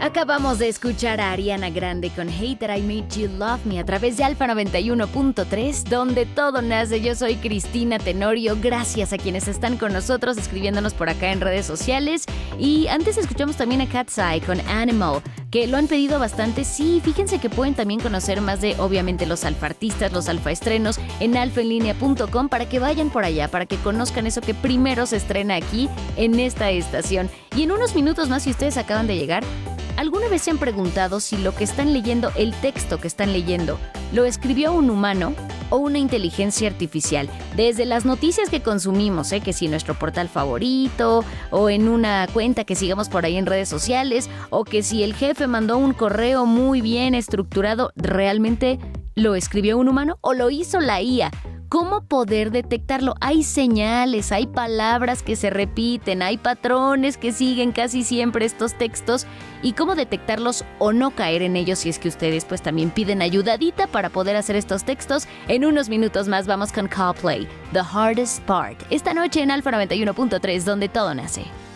Acabamos de escuchar a Ariana Grande con Hate That I Made You Love Me a través de Alfa 91.3, donde todo nace. Yo soy Cristina Tenorio. Gracias a quienes están con nosotros escribiéndonos por acá en redes sociales. Y antes escuchamos también a Cat's Eye con Animal, que lo han pedido bastante. Sí, fíjense que pueden también conocer más de, obviamente, los alfartistas, los alfaestrenos en alfaenlinea.com para que vayan por allá, para que conozcan eso que primero se estrena aquí en esta estación. Y en unos minutos más, si ustedes acaban de llegar, ¿alguna vez se han preguntado si lo que están leyendo, el texto que están leyendo, lo escribió un humano o una inteligencia artificial? Desde las noticias que consumimos, que si nuestro portal favorito, o en una cuenta que sigamos por ahí en redes sociales, o que si el jefe mandó un correo muy bien estructurado, ¿realmente lo escribió un humano o lo hizo la IA? ¿Cómo poder detectarlo? Hay señales, hay palabras que se repiten, hay patrones que siguen casi siempre estos textos, y cómo detectarlos o no caer en ellos si es que ustedes pues también piden ayudadita para poder hacer estos textos. En unos minutos más vamos con Coldplay, The Hardest Part, esta noche en Alfa 91.3, donde todo nace.